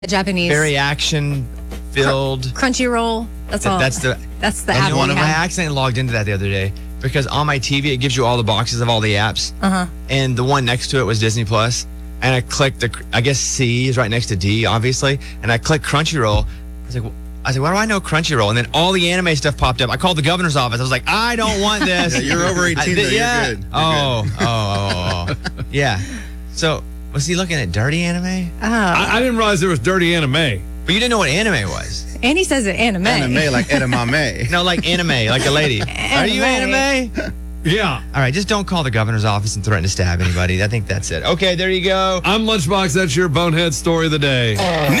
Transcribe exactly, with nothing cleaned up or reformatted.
Japanese. Very action filled. Crunchyroll. That's all. That's the. That's the and app. you know, we I have. accidentally logged into that the other day because on my T V it gives you all the boxes of all the apps. Uh huh. And the one next to it was Disney Plus. And I clicked the. I guess C is right next to D, obviously. And I clicked Crunchyroll. I was like. I said, why do I know Crunchyroll? And then all the anime stuff popped up. I called the governor's office. I was like, I don't want this. Yeah, you're over eighteen, I, though. You're yeah. good. You're oh, good. oh, oh, oh, oh. Yeah. So, was he looking at dirty anime? Oh. I, I didn't realize there was dirty anime. But you didn't know what anime was. And he says it anime. Anime like edamame. No, like anime, like a lady. Are you anime? Yeah. All right, just don't call the governor's office and threaten to stab anybody. I think that's it. Okay, there you go. I'm Lunchbox. That's your bonehead story of the day.